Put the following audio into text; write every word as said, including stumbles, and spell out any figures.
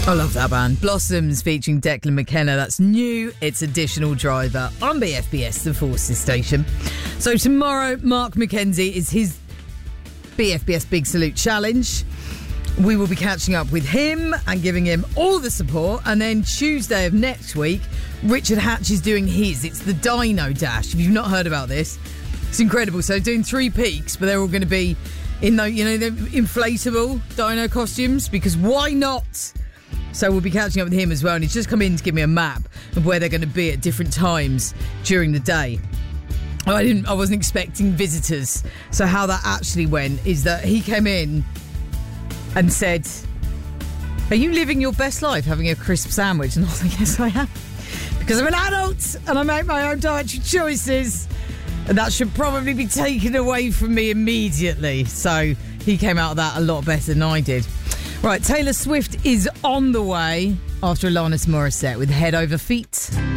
I love that band. Blossoms featuring Declan McKenna. That's new. It's Additional Driver on B F B S, the Forces station. So tomorrow, Mark McKenzie is his B F B S Big Salute Challenge. We will be catching up with him and giving him all the support. And then Tuesday of next week, Richard Hatch is doing his. It's the Dino Dash. If you've not heard about this, it's incredible. So doing three peaks, but they're all going to be in the, you know, the inflatable dino costumes, because why not? So we'll be catching up with him as well, and he's just come in to give me a map of where they're going to be at different times during the day. Oh, I didn't. I wasn't expecting visitors. So how that actually went is that he came in and said, "Are you living your best life, having a crisp sandwich?" And I was like, "Yes, I am, because I'm an adult and I make my own dietary choices, and that should probably be taken away from me immediately." So he came out of that a lot better than I did. Right, Taylor Swift is on the way after Alanis Morissette with Head Over Feet.